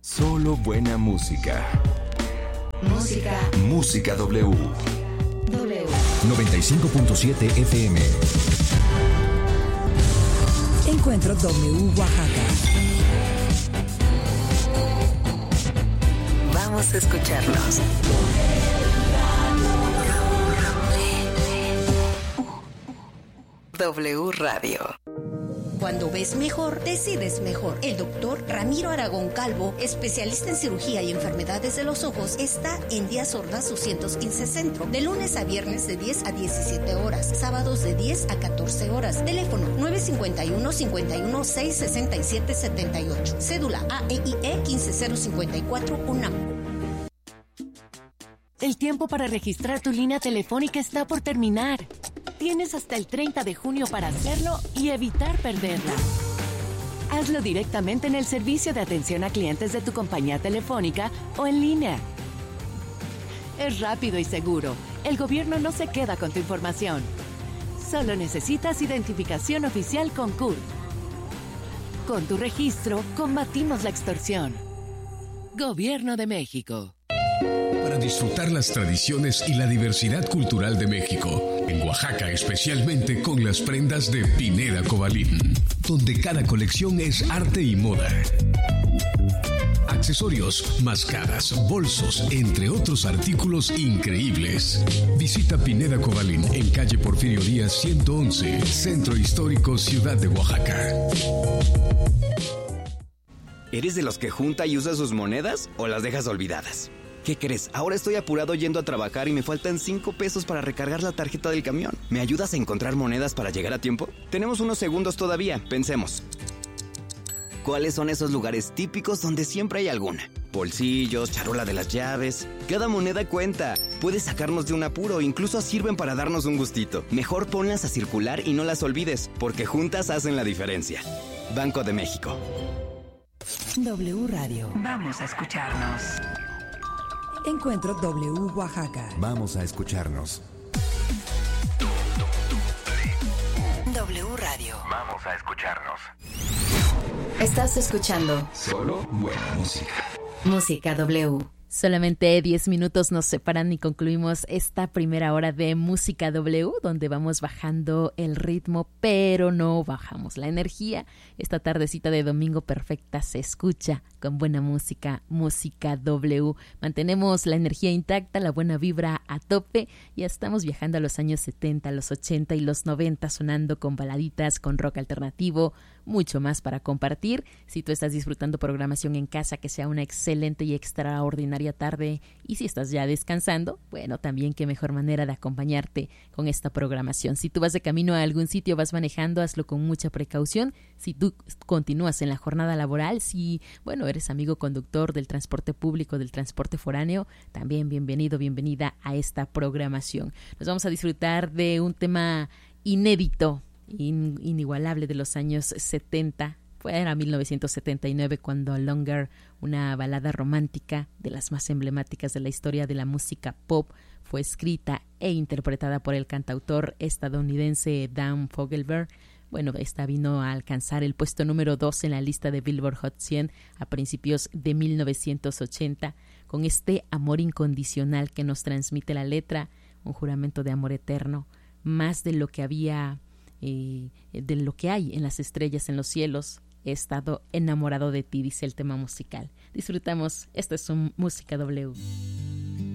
Solo buena música. Música W. 95.7 FM. Encuentro W Oaxaca. Vamos a escucharnos. W Radio. Cuando ves mejor, decides mejor. El doctor Ramiro Aragón Calvo, especialista en cirugía y enfermedades de los ojos, está en Díaz Ordaz 215 Centro, de lunes a viernes de 10 a 17 horas, sábados de 10 a 14 horas. Teléfono 951-51-667-78. Cédula AEIE 15054 UNAM. El tiempo para registrar tu línea telefónica está por terminar. Tienes hasta el 30 de junio para hacerlo y evitar perderla. Hazlo directamente en el servicio de atención a clientes de tu compañía telefónica o en línea. Es rápido y seguro. El gobierno no se queda con tu información. Solo necesitas identificación oficial con CURP. Con tu registro, combatimos la extorsión. Gobierno de México. Para disfrutar las tradiciones y la diversidad cultural de México, en Oaxaca especialmente con las prendas de Pineda Cobalín, donde cada colección es arte y moda. Accesorios, máscaras, bolsos, entre otros artículos increíbles. Visita Pineda Cobalín en calle Porfirio Díaz 111, Centro Histórico, Ciudad de Oaxaca. ¿Eres de los que junta y usa sus monedas o las dejas olvidadas? ¿Qué crees? Ahora estoy apurado yendo a trabajar y me faltan 5 pesos para recargar la tarjeta del camión. ¿Me ayudas a encontrar monedas para llegar a tiempo? Tenemos unos segundos todavía, pensemos. ¿Cuáles son esos lugares típicos donde siempre hay alguna? Bolsillos, charola de las llaves. Cada moneda cuenta. Puedes sacarnos de un apuro, incluso sirven para darnos un gustito. Mejor ponlas a circular y no las olvides, porque juntas hacen la diferencia. Banco de México. W Radio. Vamos a escucharnos. Encuentro W Oaxaca. Vamos a escucharnos. W Radio. Vamos a escucharnos. Estás escuchando Solo buena música. Música W. Solamente 10 minutos nos separan y concluimos esta primera hora de Música W, donde vamos bajando el ritmo, pero no bajamos la energía. Esta tardecita de domingo perfecta se escucha con buena música, Música W. Mantenemos la energía intacta, la buena vibra a tope. Ya estamos viajando a los años 70, los 80 y los 90, sonando con baladitas, con rock alternativo, mucho más para compartir. Si tú estás disfrutando programación en casa, que sea una excelente y extraordinaria tarde, y si estás ya descansando, bueno, también qué mejor manera de acompañarte con esta programación. Si tú vas de camino a algún sitio, vas manejando, hazlo con mucha precaución. Si tú continúas en la jornada laboral, si, bueno, eres amigo conductor del transporte público, del transporte foráneo, también bienvenido, bienvenida a esta programación. Nos vamos a disfrutar de un tema inédito, inigualable de los años 70. Era 1979 cuando Longer, una balada romántica de las más emblemáticas de la historia de la música pop, fue escrita e interpretada por el cantautor estadounidense Dan Fogelberg. Bueno, esta vino a alcanzar el puesto número 2 en la lista de Billboard Hot 100 a principios de 1980, con este amor incondicional que nos transmite la letra, un juramento de amor eterno, más de lo que había, de lo que hay en las estrellas en los cielos. He estado enamorado de ti, dice el tema musical. Disfrutamos, esto es un Música W.